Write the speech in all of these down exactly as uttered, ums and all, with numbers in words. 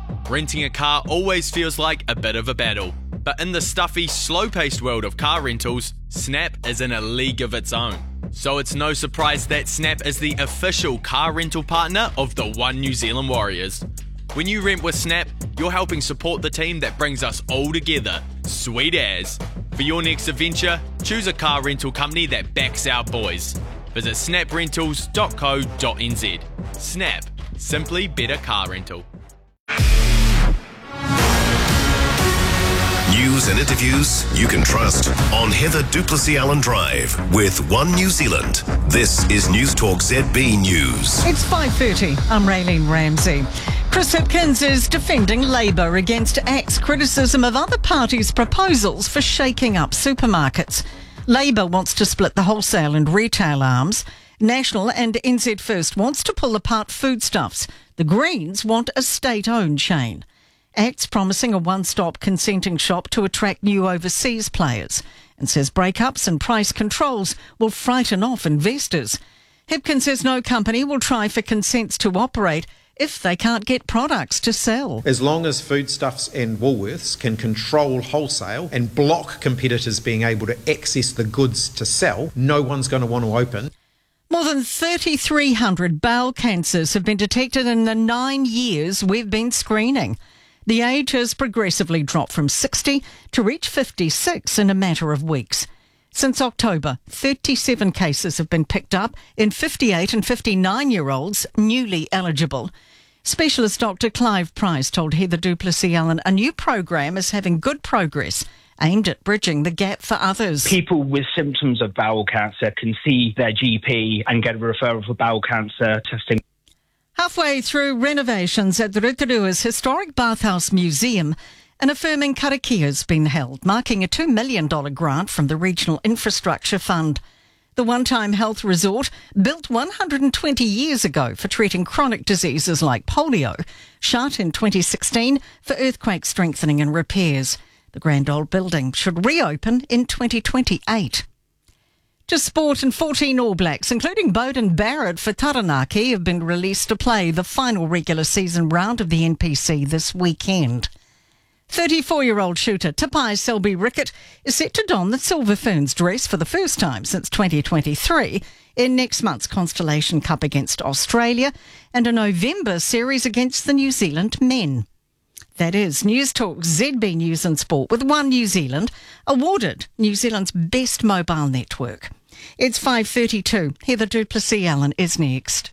Renting a car always feels like a bit of a battle, but in the stuffy, slow-paced world of car rentals, Snap is in a league of its own. So it's no surprise that Snap is the official car rental partner of the One New Zealand Warriors. When you rent with Snap, you're helping support the team that brings us all together. Sweet as. For your next adventure, choose a car rental company that backs our boys. Visit snap rentals dot co dot n z. Snap. Simply better car rental. News and interviews you can trust on Heather du Plessis-Allen Drive with One New Zealand. This is News Talk Z B News. It's five thirty. I'm Raylene Ramsey. Chris Hipkins is defending Labour against A C T's criticism of other parties' proposals for shaking up supermarkets. Labour wants to split the wholesale and retail arms. National and N Z First wants to pull apart foodstuffs. The Greens want a state-owned chain. A C T's promising a one-stop consenting shop to attract new overseas players and says breakups and price controls will frighten off investors. Hipkins says no company will try for consents to operate if they can't get products to sell. As long as Foodstuffs and Woolworths can control wholesale and block competitors being able to access the goods to sell, no one's going to want to open. More than thirty-three hundred bowel cancers have been detected in the nine years we've been screening. The age has progressively dropped from sixty to reach fifty-six in a matter of weeks. Since October, thirty-seven cases have been picked up in fifty-eight and fifty-nine-year-olds newly eligible. Specialist Doctor Clive Price told Heather du Plessis-Allen a new program is having good progress aimed at bridging the gap for others. People with symptoms of bowel cancer can see their G P and get a referral for bowel cancer testing. Halfway through renovations at the Rotorua's historic Bathhouse Museum, an affirming karakia has been held, marking a two million dollars grant from the Regional Infrastructure Fund. The one-time health resort, built one hundred twenty years ago for treating chronic diseases like polio, shut in twenty sixteen for earthquake strengthening and repairs. The grand old building should reopen in twenty twenty-eight. To sport, and fourteen All Blacks, including Beauden Barrett for Taranaki, have been released to play the final regular season round of the N P C this weekend. thirty-four-year-old shooter Tapai Selby Rickett is set to don the Silver Ferns dress for the first time since twenty twenty-three in next month's Constellation Cup against Australia and a November series against the New Zealand men. That is News Talk Z B News and Sport with One New Zealand, awarded New Zealand's best mobile network. It's five thirty-two. Heather du Plessis-Allen is next.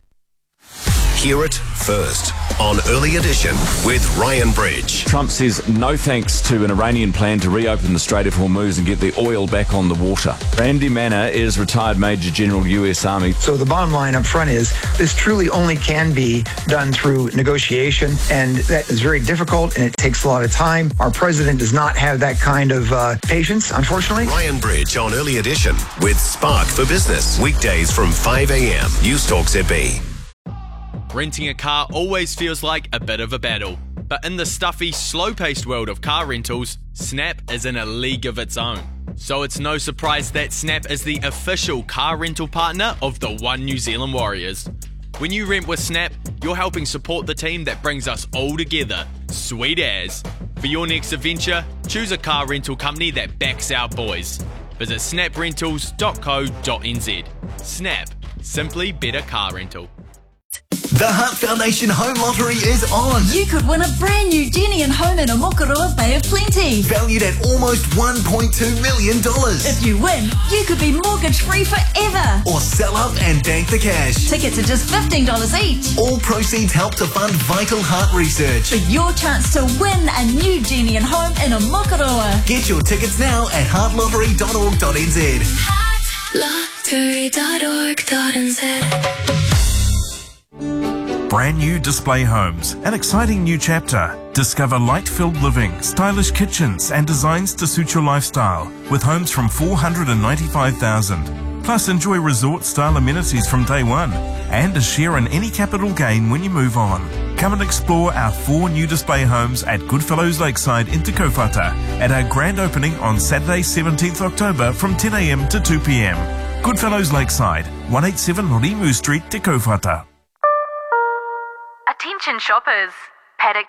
Hear it first on Early Edition with Ryan Bridge. Trump says no thanks to an Iranian plan to reopen the Strait of Hormuz and get the oil back on the water. Randy Manner is retired Major General U S Army. So the bottom line up front is this truly only can be done through negotiation, and that is very difficult and it takes a lot of time. Our president does not have that kind of uh, patience, unfortunately. Ryan Bridge on Early Edition with Spark for Business. Weekdays from five a.m. News Talk Z B. Renting a car always feels like a bit of a battle, but in the stuffy, slow-paced world of car rentals, Snap is in a league of its own. So it's no surprise that Snap is the official car rental partner of the One New Zealand Warriors. When you rent with Snap, you're helping support the team that brings us all together. Sweet as. For your next adventure, choose a car rental company that backs our boys. Visit snap rentals dot co dot n z. Snap. Simply better car rental. The Heart Foundation Home Lottery is on. You could win a brand new Genian home in Omokaroa Bay of Plenty. Valued at almost one point two million dollars. If you win, you could be mortgage-free forever. Or sell up and bank the cash. Tickets are just fifteen dollars each. All proceeds help to fund vital heart research. For your chance to win a new Genian home in Omokaroa. Get your tickets now at heart lottery dot org dot n z. heart lottery dot org dot n z. Brand new Display Homes, an exciting new chapter. Discover light-filled living, stylish kitchens and designs to suit your lifestyle with homes from four hundred ninety-five thousand dollars. Plus enjoy resort-style amenities from day one and a share in any capital gain when you move on. Come and explore our four new display homes at Goodfellows Lakeside in Te Kaupata at our grand opening on Saturday seventeenth October from ten a.m. to two p.m. Goodfellows Lakeside, one eighty-seven Rimu Street, Te Kaupata. Attention shoppers. Paddock